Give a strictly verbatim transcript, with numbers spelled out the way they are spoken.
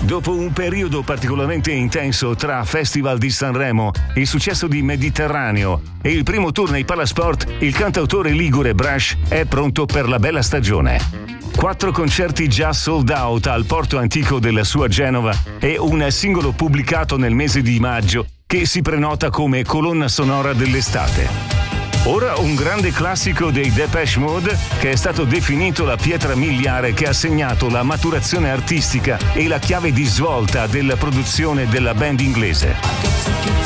Dopo un periodo particolarmente intenso tra Festival di Sanremo, il successo di Mediterraneo e il primo tour nei Palasport, il cantautore ligure Brash è pronto per la bella stagione. Quattro concerti già sold out al porto antico della sua Genova e un singolo pubblicato nel mese di maggio che si prenota come colonna sonora dell'estate. Ora un grande classico dei Depeche Mode che è stato definito la pietra miliare che ha segnato la maturazione artistica e la chiave di svolta della produzione della band inglese.